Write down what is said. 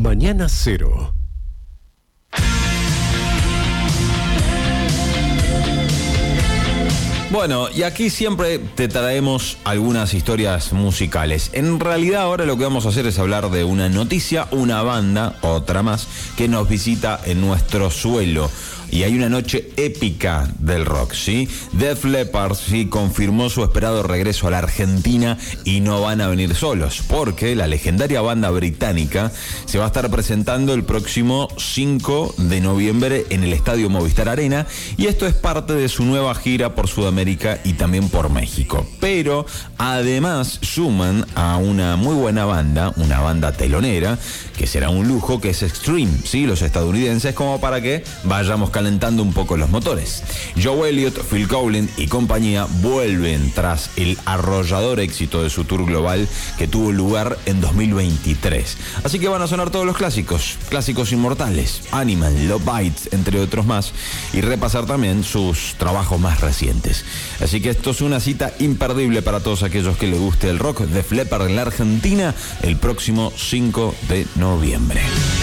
Mañana Cero. Bueno, y aquí siempre te traemos algunas historias musicales. En realidad ahora lo que vamos a hacer es hablar de una noticia, una banda, otra más, que nos visita en nuestro suelo. Y hay una noche épica del rock, ¿sí? Def Leppard, sí, confirmó su esperado regreso a la Argentina y no van a venir solos, porque la legendaria banda británica se va a estar presentando el próximo 5 de noviembre en el Estadio Movistar Arena, y esto es parte de su nueva gira por Sudamérica y también por México. Pero además suman a una muy buena banda, una banda telonera, que será un lujo, que es Extreme, ¿sí? Los estadounidenses, como para que vayamos calentando un poco los motores. Joe Elliott, Phil Collins y compañía vuelven tras el arrollador éxito de su tour global que tuvo lugar en 2023. Así que van a sonar todos los clásicos inmortales, Animal, Love Bites, entre otros más, y repasar también sus trabajos más recientes. Así que esto es una cita imperdible para todos aquellos que les guste el rock. Def Leppard en la Argentina el próximo 5 de noviembre.